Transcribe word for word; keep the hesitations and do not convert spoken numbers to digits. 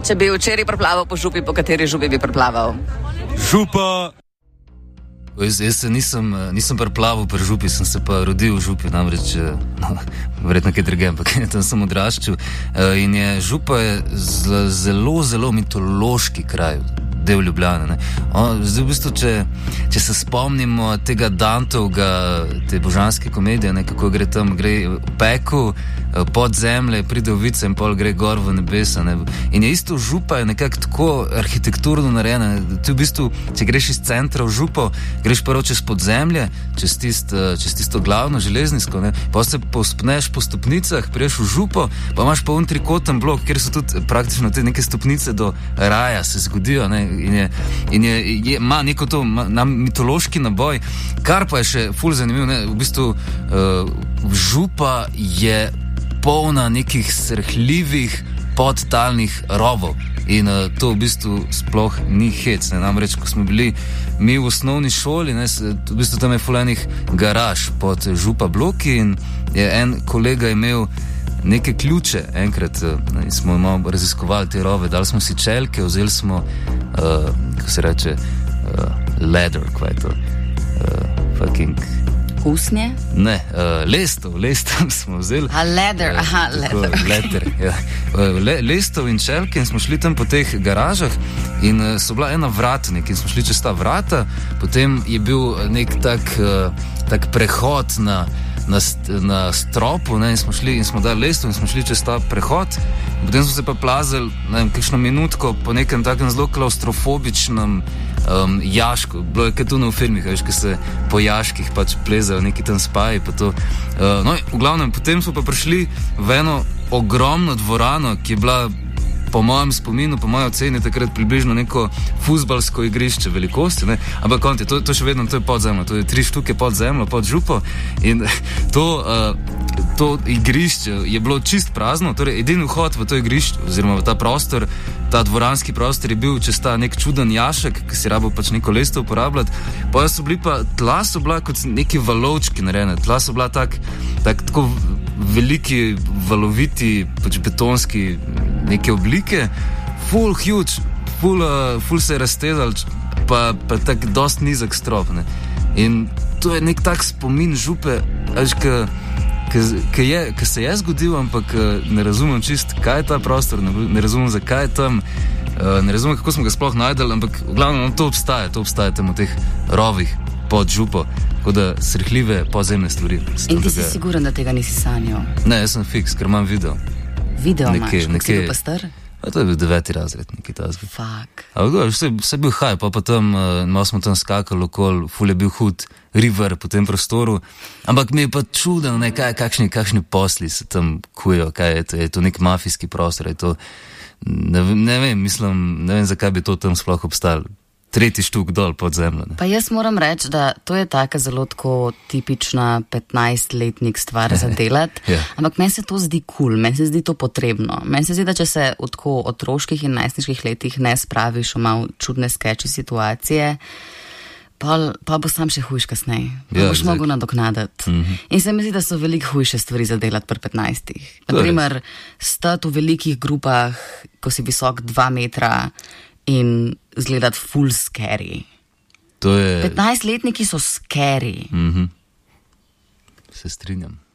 Če bi včeraj preplaval po župi, po kateri župi bi preplaval? Župa! Jaz, jaz se nisem, nisem preplaval pri župi, sem se pa rodil v župi, namreč, no, verjetno kaj drugega, ampak tam sem odraščal. In je župa je zelo, zelo mitološki kraj, del Ljubljane. Ne. O, zdaj v bistvu, če, če se spomnimo tega Dantovega, te božanske komedije, ne, kako gre tam, gre v peku, pod zemlje, pride v vice in pol gre gor v nebesa. Ne. In je isto župa je nekako tako arhitekturno narejena. Ti v bistvu, če greš iz centra v župo, greš prvo čez podzemlje, čez, tist, čez tisto glavno železniško, ne, pa se pospneš po stopnicah, priješ v župo, pa imaš pa un trikoten blok, kjer so tudi praktično te neke stopnice do raja se zgodijo, ne, in je, in je, je ima neko to ma, na mitološki naboj, kar pa je še ful zanimivo, ne, v bistvu uh, župa je polna nekih srhljivih podtalnih rovov. In uh, to v bistvu sploh ni hec. Ne? Namreč, ko smo bili mi v osnovni šoli, ne, v bistvu tam je fulenih garaž pod župa bloki in je en kolega imel neke ključe enkrat uh, in smo malo raziskovali te rove, dali smo si čelke, vzeli smo, uh, kako se reče, uh, leather, kaj je to, uh, fucking... Usnje? Ne, uh, lestov, lestov smo vzeli. A, leather, uh, aha, tako, leather. leather ja. Le, lestov in čelke in smo šli tam po teh garažah in uh, so bila ena vratnik in smo šli čez ta vrata, potem je bil nek tak, uh, tak prehod na, na, na stropu, ne, in smo šli in smo dali lestov in smo šli čez ta prehod, potem smo se pa plazili, ne vem, kakšno minutko po nekem takem zelo klaustrofobičnem Um, jašku, bilo je kaj tu na v filmih, veš, kaj se po jaških pač plezajo, neki tam spaji, pa to. Uh, no, v glavnem, potem smo pa prišli v eno ogromno dvorano, ki je bila po mojem spominu, po mojem oceni takrat približno neko fuzbalsko igrišče velikosti, ne, ampak konti, to, to še vedno, to je pod zemljo, to je tri štuke pod zemljo, pod župo in to, uh, to igrišče je bilo čist prazno, torej edini vhod v to igrišče, oziroma v ta prostor, ta dvoranski prostor je bil čez ta nek čuden jašek, ki si rabo pač neko lesto uporabljati, pa so bili pa, tla so bila kot neki valovčki narejene, tla so bila tak, tak, tako veliki, valoviti, pač betonski neke oblike, full huge, full, uh, full se je raztezal, pa, pa tak dost nizek strop, ne. In to je nek tak spomin župe, až ka ki se je zgodil, ampak ne razumem čist, kaj je ta prostor, ne, ne razumem, zakaj je tam, ne razumem, kako smo ga sploh najdeli, ampak v glavnem, no, to obstaja, to obstaja tam v teh rovih pod župo, tako da srhljive podzemne stvari. In ti si siguren, da tega nisi sanjal? Ne, jaz sem fiks, ker imam video. Video imaš, kako si bil pa star? A to je bil deveti razred, nekaj tazga. Fak. Ampak vse, vse je bil haj, pa pa tam, malo smo tam skakali okoli, ful je bil hud river po tem prostoru, ampak mi je pa čudno, ne, kaj, kakšni, kakšni posli se tam kujejo, kaj je to, je to nek mafijski prostor, je to, ne, ne vem, mislim, ne vem, zakaj bi to tam sploh obstajalo. Tretji štuk dol pod zemljo. Ne. Pa jaz moram reči, da to je taka zelo tako tipična petnajstletnik stvar za delati, ja. Ampak meni se to zdi kul, cool, meni se zdi to potrebno. Meni se zdi, da če se v tako otroških in najstniških letih ne spraviš v malo čudne skeči situacije, pa, pa bo sam še hujš kasneje. Pa ja, boš mogel nadoknadati. Mm-hmm. In se mi zdi, da so veliko hujše stvari za delati pri petnajstih. Naprimer, stati v velikih grupah, ko si visok dva metra, in zgledati full scary. To je... petnajstletniki so scary. Mhm. Se strinjam.